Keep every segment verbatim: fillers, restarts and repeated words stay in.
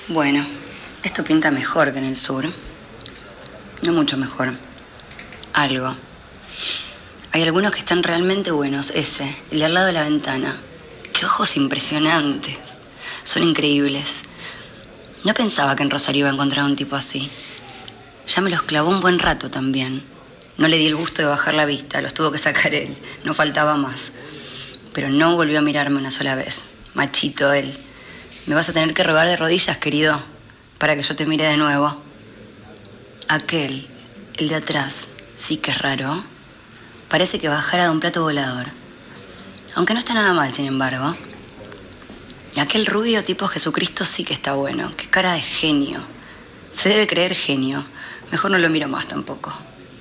Bueno, esto pinta mejor que en el sur. No mucho mejor. Algo. Hay algunos que están realmente buenos. Ese, el de al lado de la ventana. ¡Qué ojos impresionantes! Son increíbles. No pensaba que en Rosario iba a encontrar un tipo así. Ya me los clavó un buen rato también. No le di el gusto de bajar la vista, los tuvo que sacar él. No faltaba más. Pero no volvió a mirarme una sola vez. Machito él. Me vas a tener que rogar de rodillas, querido, para que yo te mire de nuevo. Aquel, el de atrás, sí que es raro. Parece que bajara de un plato volador. Aunque no está nada mal, sin embargo. Aquel rubio tipo Jesucristo sí que está bueno. Qué cara de genio. Se debe creer genio. Mejor no lo miro más tampoco.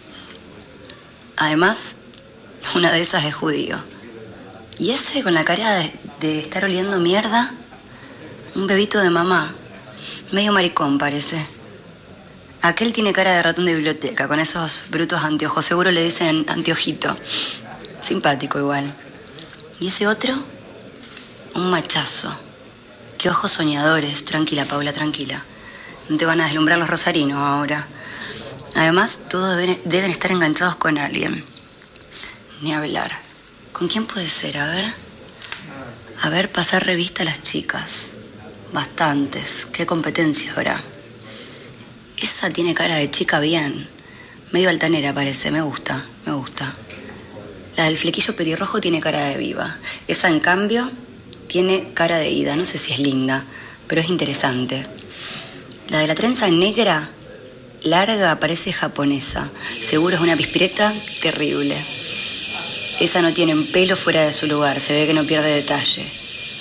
Además, una de esas es judío. Y ese con la cara de, de estar oliendo mierda, un bebito de mamá. Medio maricón parece. Aquel tiene cara de ratón de biblioteca, con esos brutos anteojos. Seguro le dicen anteojito. Simpático igual. ¿Y ese otro? Un machazo. Qué ojos soñadores. Tranquila, Paula, tranquila. No te van a deslumbrar los rosarinos ahora. Además, todos deben, deben estar enganchados con alguien. Ni hablar. ¿Con quién puede ser? A ver. A ver, pasar revista a las chicas. Bastantes. ¿Qué competencia habrá? Esa tiene cara de chica bien. Medio altanera parece. Me gusta, me gusta. La del flequillo pelirrojo tiene cara de viva. Esa, en cambio, tiene cara de ida. No sé si es linda, pero es interesante. La de la trenza negra, larga, parece japonesa. Seguro es una pispireta terrible. Esa no tiene un pelo fuera de su lugar. Se ve que no pierde detalle.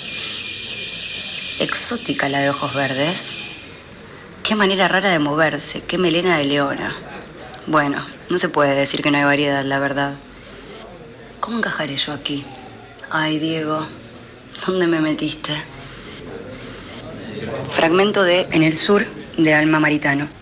Exótica la de ojos verdes. Qué manera rara de moverse. Qué melena de leona. Bueno, no se puede decir que no hay variedad, la verdad. ¿Cómo encajaré yo aquí? Ay, Diego, ¿dónde me metiste? Fragmento de En el sur, de Alma Maritano.